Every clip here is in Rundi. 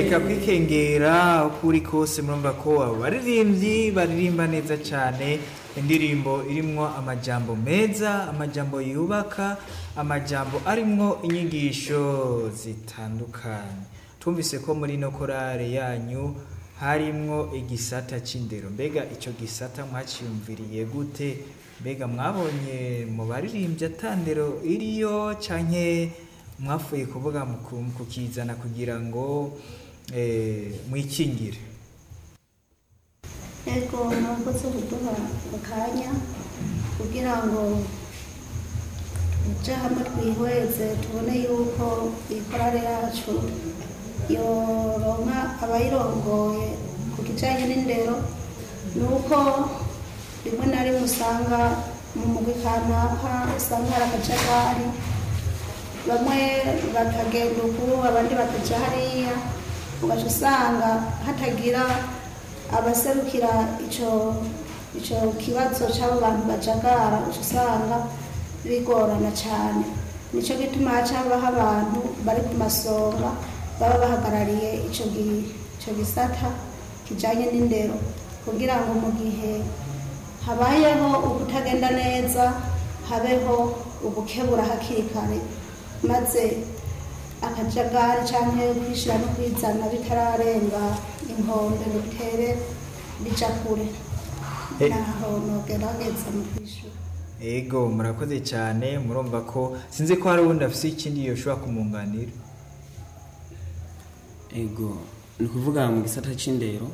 reka kwikengera uko uri kose murumva ko abo baririmbyi baririmba neza cyane, indirimbo irimwo amajambo meza, amajambo yubaka, amajambo arimwo inyigisho zitandukanye. Tumvise ko muri no korale yanyu harimwo igisata c'indero, mbega ico gisata mwaciyumviriye gute? Mbega mwabonye mu baririmbyi atandero iriyo canke mwafuye kuvuga kukizana kugira ngo mwikingire? Ego mwakoze kuduha akanya kugira ngo tuje hamwe twihweze tubone yuko ikorale yacu yoronka abayirongoye ku kijanye n'indero. Nuko rimwe na rimwe usanga mu mugwi kanaka usanga hari akajagari, bamwe bakagenda uku abandi bakaja hariya, ugaca usanga hatagira abaserukira ico kibazo c'abo bantu bajagara, uca usanga bigorana cane. Nico gituma haca habaho abantu bari ku masonga baba bahagarariye ico gisata kijanye n'indero, kugira ngo mu gihe habayeho ukutagenda neza habeho ubukebura hakiri kare, maze akajagari canke kwishira no kwizana bitararenga inkombe ngo bitere bija kure. Naho nogerageza mu kwishura. Ego murakoze cyane, murumva ko sinzi ko hari uwundi afise ikindi yoshobora kumunganira. Ego ni kuvuga mu gisata c'indero,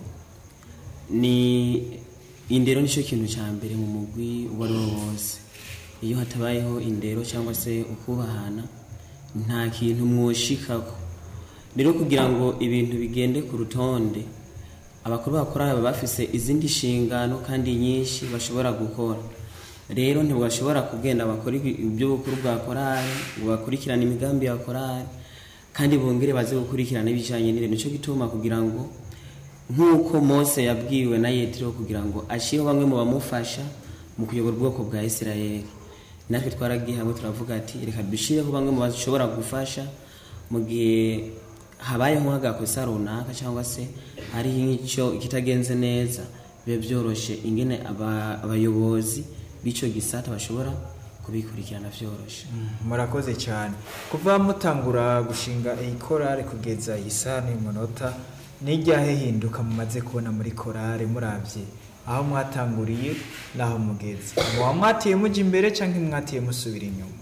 ni indero nico kintu ca mbere mu mugwi wari wose. Iyo hatabayeho indero cyangwa se ukubahana nta kintu mwoshikako. Rero kugira ngo ibintu bigende ku rutonde, abakuru bakora baba bafise izindi nshingano kandi nyinshi bashobora gukora. Rero ntibashobora kugenda bakora ibyo bukuru bwa korali, bakurikirana imigambi ya korali kandi bongere baze gukurikirana ibijanye n'ireno. Nico gituma kugira ngo nkuko Mose yabwiwe na Yetiro kugira ngo ashire bamwe mu bamufasha mu kuyobora ubwoko bwa Isirayeli, natwe twaragiye hamwe turavuga ati reka dushireho bamwe mu bashobora gufasha mu gihe habayeho nk'agakosa runaka cyangwa se hari nk'icyo kitagenze neza, bibe byoroshe ingene abayobozi b'ico gisata bashobora kubikurikirana vyoroshe. Murakoze cyane. Kuva mutangura gushinga iyi korale kugeza isa n'iminota, n'ijyahe hinduka mumaze kubona muri korale muravye aho mwatanguriye naho mugeze? Mwatiye muja imbere canke mwatiye musubira inyuma?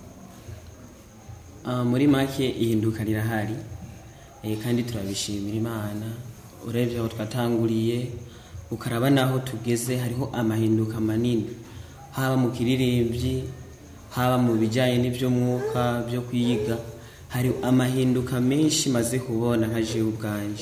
Muri make ihinduka rirahari, kandi turabishimira Imana. Urebye aho twatanguriye ukaraba naho tugeze, hariho amahinduka manini, haba mu kiririmbyi, haba mu bijyanye n'ibyo mwuka byo kwiga, hari amahinduka menshi maze kubona nka jewe ubwanje.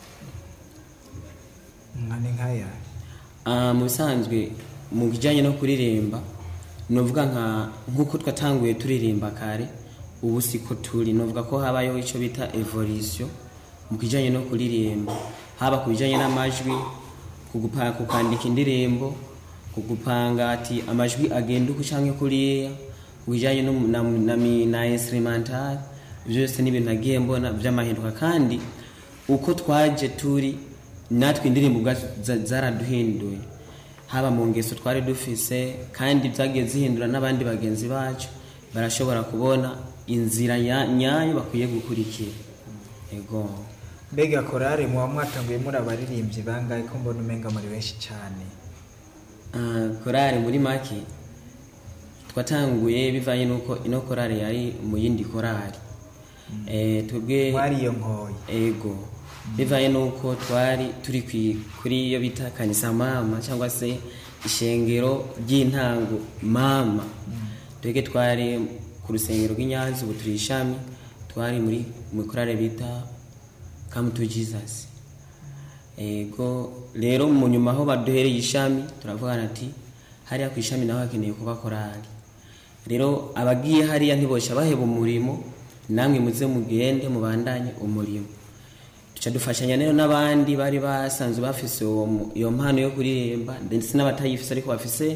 Nkane nkaya mu bisanzwe mu bijyanye no kuririmba, novuga nk'uko twatanguye turirimba kare, ubu siko turi. Novuga ko habayeho icyo bita evolution mu kijyanye no kuririmba, haba ku bijyanye n'amajwi, kukandika indirimbo, kugupanga ati amajwi agenda uko canke kuriya, bijanye na instrumental. Byose n'ibintu nagiye mbona by'amahinduka, kandi uko twaje turi natwe indirimbo zaraduhinduye, haba mu ngeso twari dufise, kandi byagiye zihindura n'abandi bagenzi bacu barashobora kubona inzira nyayo bakwiye gukurikira. Ego mbega korale muba mwatanguye muri abaririmbyi bangahe ko mbona umenga muri benshi cyane? Korale muri make twatanguye bivanye nuko ino korale yari mu yindi korale, twebwe mwari iyo nkoye. Ego bivanye nuko twari turi kuri iyo bita kanisa mama cyangwa se ishengero ry'intango mama. Twebwe twari ku rusengero rw'Inyanza, ubu turi ishami, twari muri korale bita Come to Jesus. Ego rero mu nyuma aho baduhereye ishami turavugana ati hariya ku ishami naho hakeneye kuba korali. Rero abagiye hariya ntibosha baheba umurimo, namwe muze mugende mubandanye umurimo. Tuca dufashanya rero n'abandi bari basanzwe bafise iyo mpano yo kuririmba, ndetse n'abatayifise ariko bafise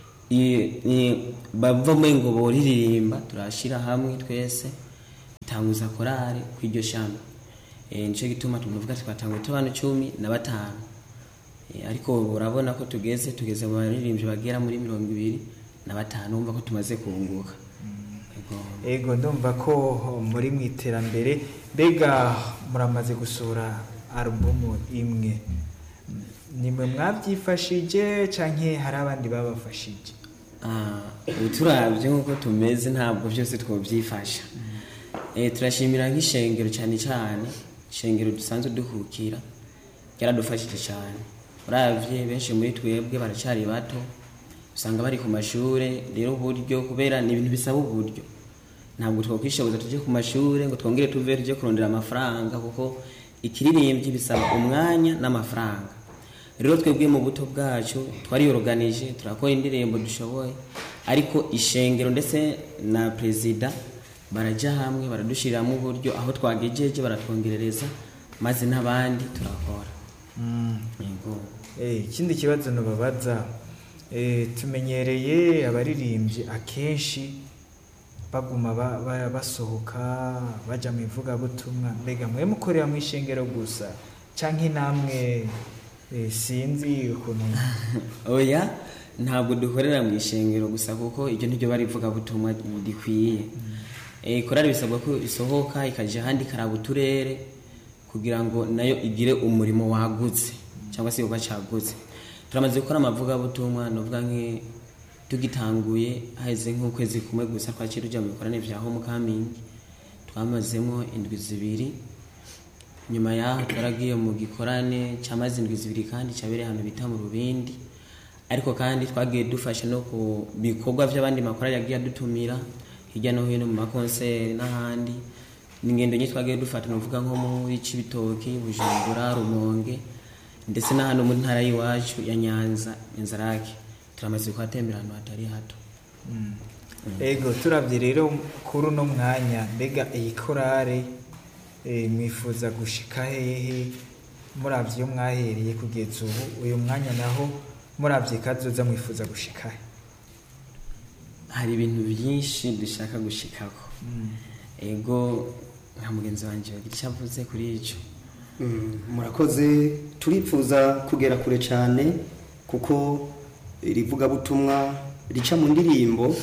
bava mu ngo boririmba, turashira hamwe twese tanguza korali kw'iryo shami. nico gituma tumuvuga twatanguye abantu 15 ariko urabona ko tugeze mu baririmbyi bagera muri 25 umva ko tumaze kunguka. Ego ndumva ko muri mwiterambere mbega muramaze gusura album imwe nimwe mwabyifashije canke hari abandi babafashije? Turavye nkuko tumeze ntabwo byose twobyifasha. Turashimira nk'ishengero cyane ishengero dusanzwe duhukira yaradufashije cyane. Uravye benshi muri twebwe baracari bato usanga bari ku mashure, rero uburyo kubera ni ibintu bisaba uburyo ntabwo twokwishoboza tuje ku mashure ngo twongere tuve tuje kurondera amafaranga kuko ikiririmbyi bisaba umwanya n'amafaranga. Rero twebwe mu buto bwacu twari organize turakora indirimbo dushoboye, ariko ishengero ndetse na president baraja hamwe baradushiriramo uburyo aho twagejeje baratwongerereza maze n'abandi turakora. Ikindi kibazo nubabaza tumenyereye abaririmbyi akenshi baguma basohoka baja mu ivugabutumwa, mbega mwe mukorera mu ishengero gusa canke namwe sinzi ukuntu? Oya, ntabwo dukorera mu ishengero gusa kuko iryo niryo barivuga butumwa dikwiye. Korari bisabwa ko isohoka ikaje handi karaba uturere kugira ngo nayo igire umurimo wagutse cyangwa se uba cyagutse. Turamaze gukora amavuga butumwa novuga nke tugitanguye haize nk'ukwezi kumwe gusa twakirujya mu bikorane vya Homecoming twamazemo 2 nyuma yaho twaragiye mu gikorane cyamaze 2 kandi cyabereye hano bita mu Rubindi, ariko kandi twagiye dufasha no ku bikorwa by'abandi makorali yagiye dutumira hirya no hino mu makonseri n'ahandi. N'ingendo nye twagiye dufata novuga nko muri Cibitoki, Bujumbura, Rumonge ndetse na hano mu ntara y'iwacu ya Nyanza Inzarake turamaze kwatembera hano hatari hato. Ego turavye rero kuri no mwanya mbega iyi korale mwifuza gushika hehe muravye mwahereye kugeza ubu uyu mwanya naho muravye kazoza mwifuza gushika he? Hari ibintu byinshi dushaka gushikako. Ego nka mugenzi wanje gicavuze kuri ico. Murakoze, turifuza kugera kure cyane kuko rivuga butumwa rica mu ndirimbo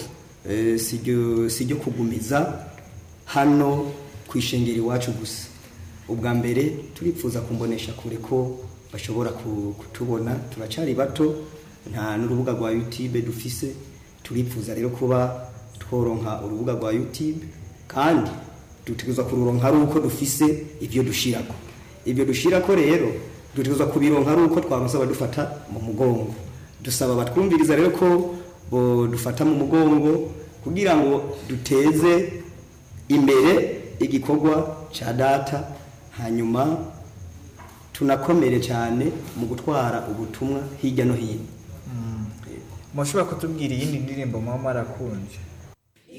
sijyo kugumiza hano kwishengera iwacu gusa. Ubwa mbere turifuza kumbonesha kure ko bashobora kutubona, turacari bato nta n'urubuga rwa YouTube dufise. Turifuza rero kuba tworonka urubuga rwa YouTube kandi dutegerezwa kururonka ari uko dufise ivyo dushirako rero dutegerezwa kubironka ari uko twaronse abadufata mu mugongo. Dusaba batwumviriza rero ko bo dufata mu mugongo kugira ngo duteze imbere igikorwa ca data, hanyuma tunakomere cyane mu gutwara ubutumwa hirya no hino. Mushobora kutubwira iyindi ndirimbo mama arakunje?